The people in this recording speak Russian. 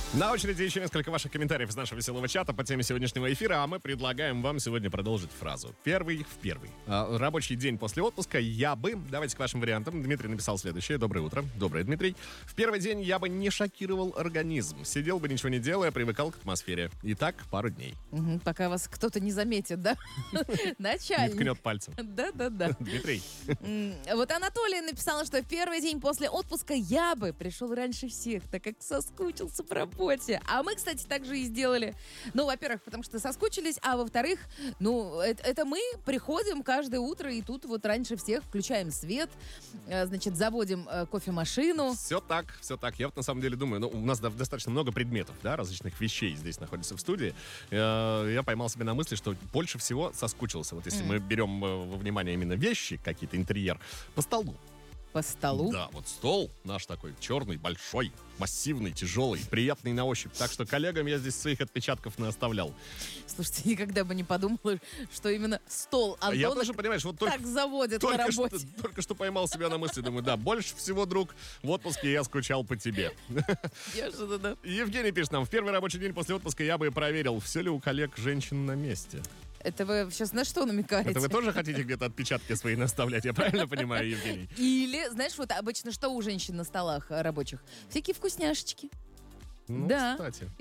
На очереди еще несколько ваших комментариев из нашего веселого чата по теме сегодняшнего эфира, а мы предлагаем вам сегодня продолжить фразу. Первый в первый. Рабочий день после отпуска я бы... Давайте к вашим вариантам. Дмитрий написал следующее. Доброе утро. Доброе, Дмитрий. В первый день я бы не шокировал организм. Сидел бы, ничего не делая, привыкал к атмосфере. И так пару дней. Пока вас кто-то не заметит, да? Начальник. Не ткнет пальцем. Да. Дмитрий. Вот Анатолий написал, что в первый день после отпуска я бы пришел раньше всех, так как соскучился по работе. А мы, кстати, так же и сделали. Ну, во-первых, потому что соскучились, а во-вторых, это мы приходим каждое утро и тут вот раньше всех включаем свет, значит, заводим кофемашину. Все так. Я вот на самом деле думаю, у нас достаточно много предметов, да, различных вещей здесь находится в студии. Я поймал себя на мысли, что больше всего соскучился. Вот если мы берем во внимание именно вещи, какие-то интерьер, по столу. По столу? Да, вот стол наш такой черный, большой, массивный, тяжелый, приятный на ощупь. Так что коллегам я здесь своих отпечатков не оставлял. Слушайте, никогда бы не подумала, что именно стол Антона я тоже, понимаешь, вот так заводят на работе. Только что поймал себя на мысли, думаю, да, больше всего, друг, в отпуске я скучал по тебе. Неожиданно. Евгений пишет нам, в первый рабочий день после отпуска я бы проверил, все ли у коллег женщин на месте. Это вы сейчас на что намекаете? Это вы тоже хотите где-то отпечатки свои наставлять, я правильно понимаю, Евгений? Или, знаешь, вот обычно что у женщин на столах рабочих? Всякие вкусняшечки. Ну, да. кстати.